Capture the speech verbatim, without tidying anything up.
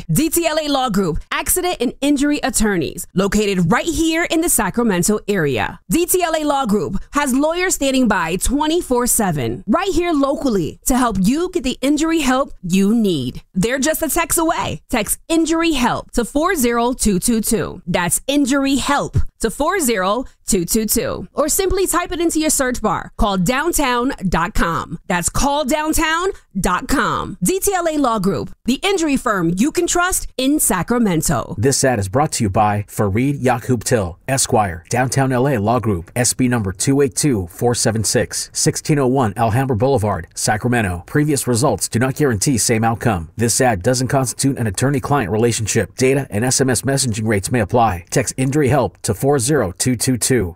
D T L A Law Group, Accident and Injury Attorneys, located right here in the Sacramento area. D T L A Law Group has lawyers standing by twenty-four seven, right here locally, to help you get the injury help you need. They're just a text away. Text injury help to four zero two two two. That's injury help to four zero two two two. Or simply type it into your search bar. Call downtown dot com. That's call downtown dot com. D T L A Law Group, the injury firm you can trust in Sacramento. This ad is brought to you by Fareed Yaqub Till, Esquire, Downtown L A Law Group, S B number two eight two four seven six, sixteen oh one Alhambra Boulevard, Sacramento. Previous results do not guarantee same outcome. This ad doesn't constitute an attorney-client relationship. Data and S M S messaging rates may apply. Text injury help to four zero two two two.